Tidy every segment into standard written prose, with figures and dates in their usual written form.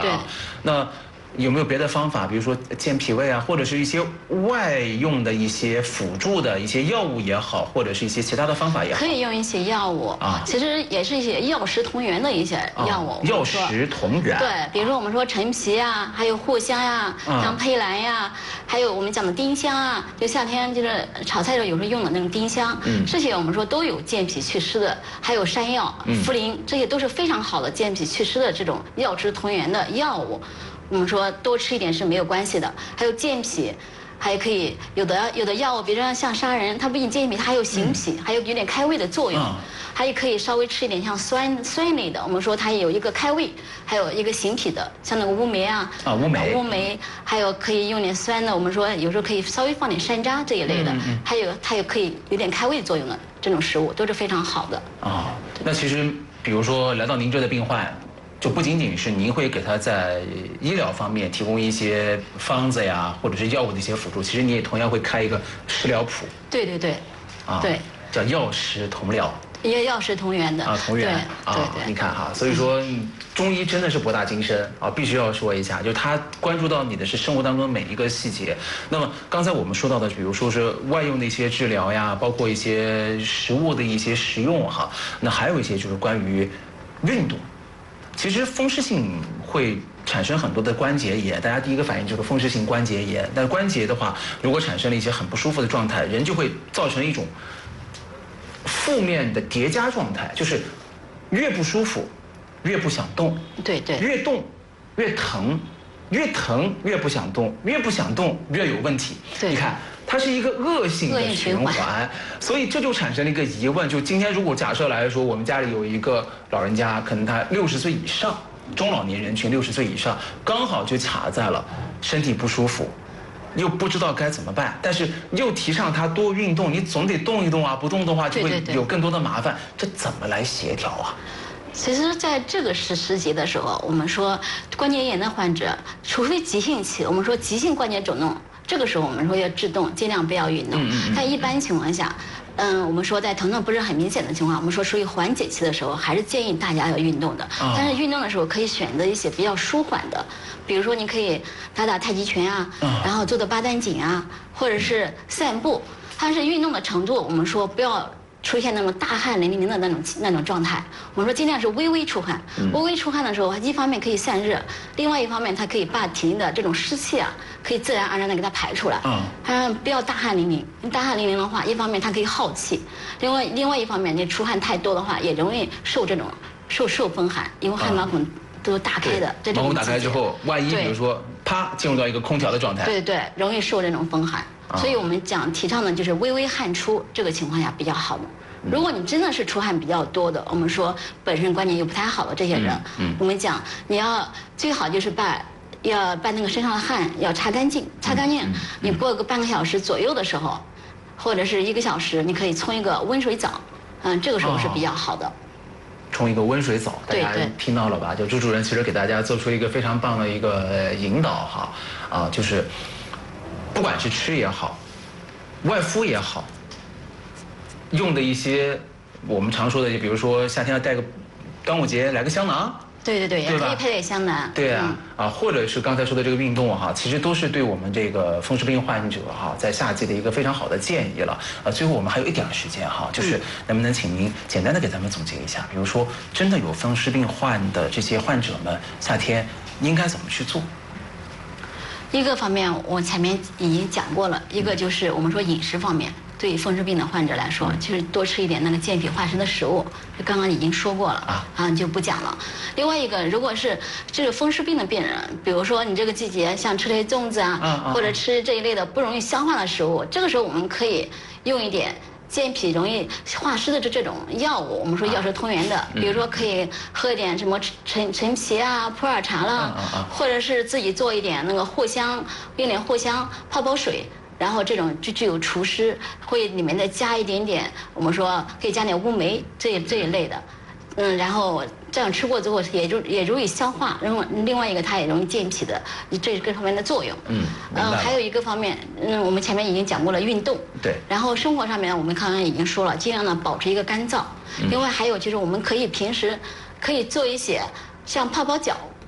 对。 那有没有别的方法，比如说健脾胃啊，或者是一些外用的一些辅助的一些药物也好，或者是一些其他的方法也好？ 可以用一些药物啊，其实也是一些药食同源的一些药物。 药食同源。 对，比如说我们说陈皮啊，还有藿香呀，像佩兰呀，还有我们讲的丁香啊，就夏天就是炒菜的时候有时候用的那种丁香，这些我们说都有健脾祛湿的，还有山药、茯苓，这些都是非常好的健脾祛湿的这种药食同源的药物。我们说多吃一点是没有关系的，还有健脾，还可以有的药物，比如说像砂仁，它不仅健脾，它还有行脾，还有点开胃的作用。还可以稍微吃一点像酸类的，我们说它也有一个开胃，还有一个行脾的，像那个乌梅啊，乌梅，还有可以用点酸的，我们说有时候可以稍微放点山楂这一类的，还有它也可以有点开胃作用的这种食物都是非常好的。 那其实比如说来到您这的病患，就不仅仅是您会给他在医疗方面提供一些方子呀，或者是药物的一些辅助，其实你也同样会开一个食疗谱。 对，对， 叫药食同疗。 药食同源的同源对，你看哈，所以说中医真的是博大精深必须要说一下，就是他关注到你的是生活当中每一个细节。那么刚才我们说到的，比如说是外用的一些治疗呀，包括一些食物的一些食用哈，那还有一些就是关于运动。其实风湿性会产生很多的关节炎，大家第一个反应就是风湿性关节炎。但关节的话，如果产生了一些很不舒服的状态，人就会造成一种负面的叠加状态，就是越不舒服越不想动， 对， 越动越疼，越疼越不想动，越不想动越有问题。你看它是一个恶性的循环，所以这就产生了一个疑问，就今天如果假设来说，我们家里有一个老人家，可能他60岁以上，中老年人群60岁以上，刚好就卡在了身体不舒服，又不知道该怎么办，但是又提倡他多运动，你总得动一动啊，不动的话就会有更多的麻烦，这怎么来协调啊？ 其实，在这个时节的时候，我们说关节炎的患者，除非急性期，我们说急性关节肿痛，这个时候我们说要制动，尽量不要运动。但一般情况下，我们说在疼痛不是很明显的情况，我们说属于缓解期的时候，还是建议大家要运动的。但是运动的时候可以选择一些比较舒缓的，比如说你可以打太极拳啊，然后做八段锦啊，或者是散步。但是运动的程度，我们说不要出现那种大汗淋漓的那种状态，我们说尽量是微微出汗。微微出汗的时候，一方面可以散热，另外一方面它可以把体内的这种湿气啊，可以自然而然的给它排出来。不要大汗淋漓。大汗淋漓的话，一方面它可以耗气，另外一方面你出汗太多的话，也容易受这种受风寒，因为汗毛孔都打开的。 毛孔打开之后，万一比如说啪进入到一个空调的状态， 对，容易受这种风寒。所以我们提倡的就是微微汗出，这个情况下比较好的。如果你真的是出汗比较多的，我们说本身关节又不太好的这些人，我们讲你要最好就是要把那个身上的汗要擦干净，你过个半个小时左右的时候，或者是1个小时，你可以冲一个温水澡，这个时候是比较好的。 冲一个温水澡，大家听到了吧？就朱主任其实给大家做出一个非常棒的一个引导哈，就是不管是吃也好，外敷也好，用的一些我们常说的，就比如说夏天要带个端午节来个香囊， 对，也可以配点香囊。 对啊，或者是刚才说的这个运动哈，其实都是对我们这个风湿病患者哈，在夏季的一个非常好的建议了。最后我们还有一点时间哈，就是能不能请您简单的给咱们总结一下，比如说真的有风湿病患的这些患者们，夏天应该怎么去做？ 一个方面我前面已经讲过了，一个就是我们说饮食方面，对风湿病的患者来说，就是多吃一点那个健脾化湿的食物，刚刚已经说过了就不讲了。另外一个，如果是这个风湿病的病人，比如说你这个季节像吃些粽子或者吃这一类的不容易消化的食物，这个时候我们可以用一点健脾容易化湿的这种药物，我们说药食同源的，比如说可以喝一点什么陈皮普洱茶啦，或者是自己做一点那个藿香，用点藿香泡水，然后这种就具有除湿，会里面再加一点点，我们说可以加点乌梅这一类的，然后这样吃过之后也容易消化，然后另外一个它也容易健脾的这各方面的作用。还有一个方面，我们前面已经讲过了运动， 对， 然后生活上面我们刚刚已经说了，尽量呢保持一个干燥。另外还有就是我们可以平时可以做一些像泡脚。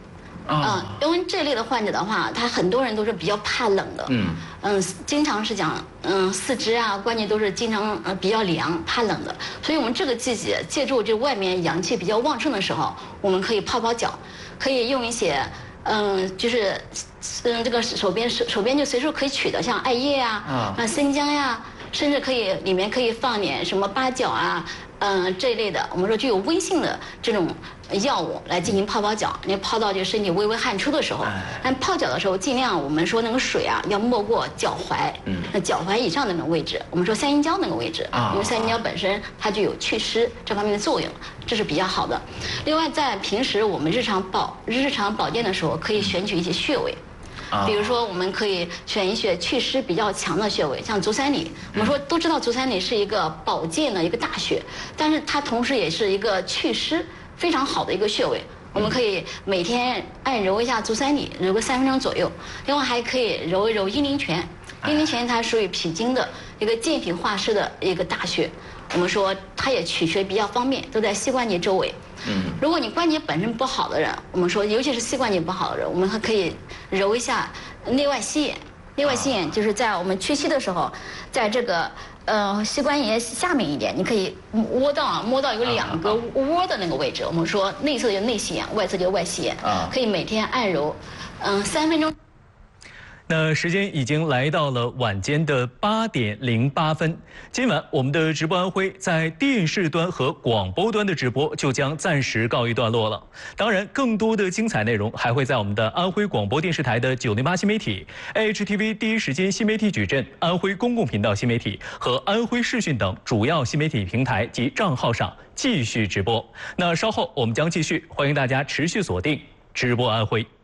因为这类的患者的话，他很多人都是比较怕冷的，经常是讲，四肢啊、关节都是经常比较凉、怕冷的，所以我们这个季节借助这外面阳气比较旺盛的时候，我们可以泡泡脚，可以用一些，就是这个手边就随处可以取的，像艾叶啊、生姜呀，甚至里面可以放点什么八角啊。这一类的，我们说具有温性的这种药物来进行泡泡脚，你泡到这个身体微微汗出的时候，但泡脚的时候尽量我们说那个水啊要没过脚踝，那脚踝以上的那个位置，我们说三阴交那个位置，因为三阴交本身它就有祛湿这方面的作用，这是比较好的。另外，在平时我们日常保健的时候，可以选取一些穴位。比如说，我们可以选一些祛湿比较强的穴位，像足三里。我们说都知道足三里是一个保健的一个大穴，但是它同时也是一个祛湿非常好的一个穴位。我们可以每天按揉一下足三里，揉个3分钟左右。另外还可以揉一揉阴陵泉，阴陵泉它属于脾经的一个健脾化湿的一个大穴。我们说它也取穴比较方便，都在膝关节周围。如果你关节本身不好的人，我们说尤其是膝关节不好的人，我们还可以揉一下内外膝眼。内外膝眼就是在我们屈膝的时候，在这个膝关节下面一点，你可以摸到有2个窝的那个位置。我们说内侧就是内膝眼，外侧就是外膝眼，可以每天按揉3分钟。 那时间已经来到了晚间的8点08分。今晚我们的直播安徽在电视端和广播端的直播就将暂时告一段落了。当然，更多的精彩内容还会在我们的安徽广播电视台的908新媒体、HTV 第一时间新媒体矩阵、安徽公共频道新媒体和安徽视讯等主要新媒体平台及账号上继续直播。那稍后我们将继续，欢迎大家持续锁定直播安徽。